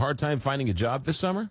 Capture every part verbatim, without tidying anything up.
hard time finding a job this summer?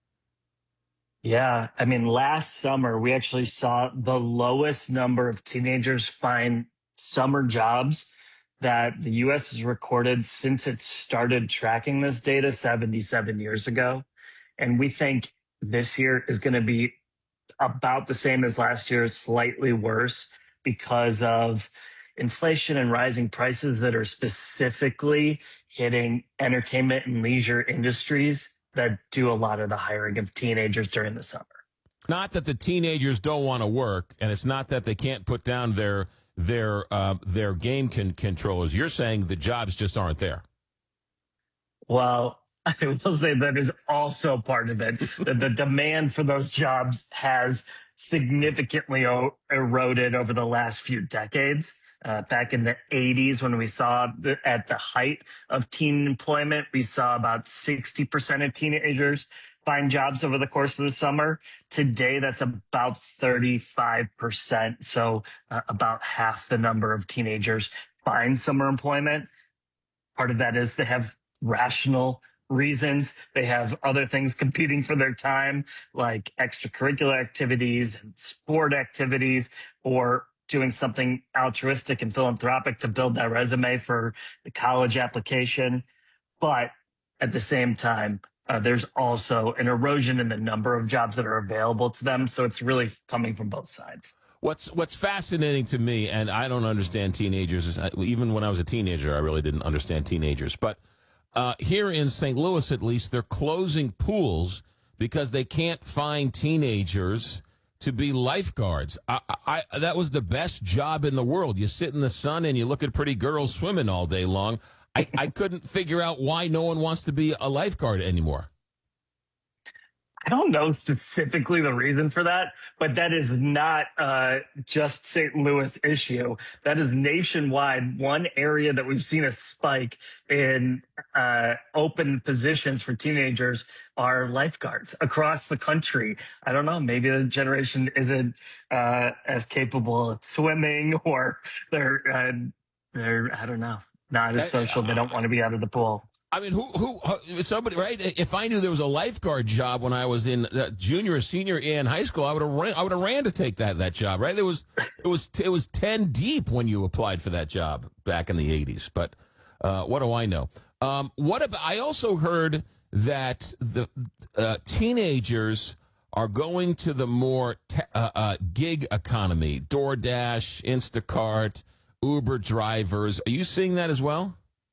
Yeah, I mean, last summer we actually saw the lowest number of teenagers find summer jobs that the U S has recorded since it started tracking this data seventy-seven years ago. And we think this year is going to be about the same as last year, slightly worse because of inflation and rising prices that are specifically hitting entertainment and leisure industries that do a lot of the hiring of teenagers during the summer. Not that the teenagers don't want to work, and it's not that they can't put down their their uh, their game con- controllers. You're saying the jobs just aren't there. Well, I will say that is also part of it. That the demand for those jobs has significantly o- eroded over the last few decades. Uh, back in the eighties, when we saw the, at the height of teen employment, we saw about sixty percent of teenagers find jobs over the course of the summer. Today, that's about thirty-five percent. So uh, about half the number of teenagers find summer employment. Part of that is they have rational reasons. They have other things competing for their time, like extracurricular activities and sport activities, or doing something altruistic and philanthropic to build that resume for the college application. But at the same time, uh, there's also an erosion in the number of jobs that are available to them. So it's really coming from both sides. What's what's fascinating to me, and I don't understand teenagers. is- Even when I was a teenager, I really didn't understand teenagers. But uh, here in Saint Louis, at least, they're closing pools because they can't find teenagers to be lifeguards. I, I, that was the best job in the world. You sit in the sun and you look at pretty girls swimming all day long. I, I couldn't figure out why no one wants to be a lifeguard anymore. I don't know specifically the reason for that, but that is not uh, just Saint Louis issue. That is nationwide. One area that we've seen a spike in uh, open positions for teenagers are lifeguards across the country. I don't know. Maybe the generation isn't uh, as capable of swimming, or they're uh, they're I don't know, not as social. They don't want to be out of the pool. I mean, who, who, who- somebody, right? If I knew there was a lifeguard job when I was in uh, junior or senior in high school, I would have ran, I would have ran to take that, that job, right? There was, it was, it was ten deep when you applied for that job back in the eighties. But, uh, what do I know? Um, what about, I also heard that the, uh, teenagers are going to the more te- uh, uh, gig economy, DoorDash, Instacart, Uber drivers. Are you seeing that as well?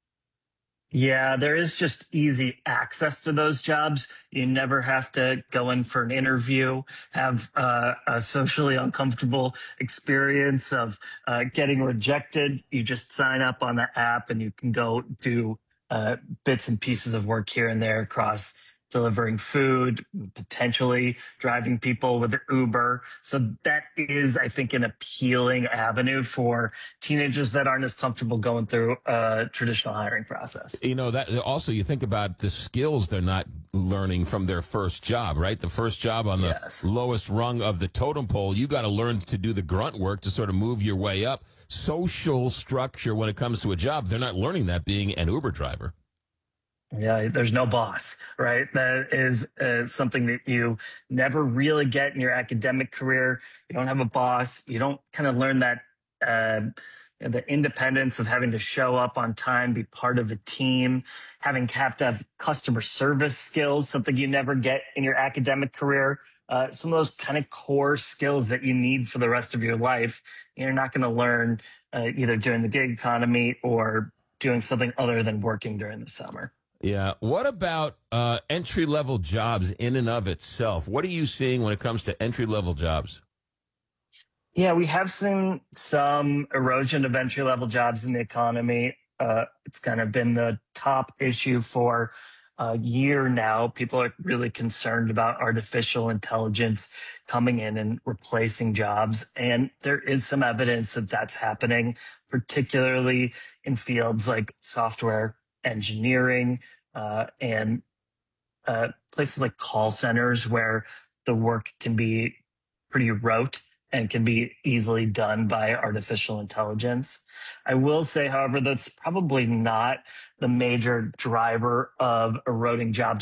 Yeah, there is just easy access to those jobs. You never have to go in for an interview, have uh, a socially uncomfortable experience of uh, getting rejected. You just sign up on the app and you can go do uh, bits and pieces of work here and there across delivering food, potentially driving people with Uber. So that is, I think, an appealing avenue for teenagers that aren't as comfortable going through a traditional hiring process. You know, that also you think about the skills they're not learning from their first job, right? The first job on the Yes. lowest rung of the totem pole, you got to learn to do the grunt work to sort of move your way up. Social structure when it comes to a job, they're not learning that being an Uber driver. Yeah, there's no boss, right? That is uh, something that you never really get in your academic career. You don't have a boss. You don't kind of learn that uh, the independence of having to show up on time, be part of a team, having have to have customer service skills, something you never get in your academic career. Uh, some of those kind of core skills that you need for the rest of your life, you're not going to learn uh, either during the gig economy or doing something other than working during the summer. Yeah. What about uh, entry level jobs in and of itself? What are you seeing when it comes to entry level jobs? Yeah, we have seen some erosion of entry level jobs in the economy. Uh, it's kind of been the top issue for a year now. People are really concerned about artificial intelligence coming in and replacing jobs. And there is some evidence that that's happening, particularly in fields like software engineering uh, and uh, places like call centers where the work can be pretty rote and can be easily done by artificial intelligence. I will say, however, that's probably not the major driver of eroding job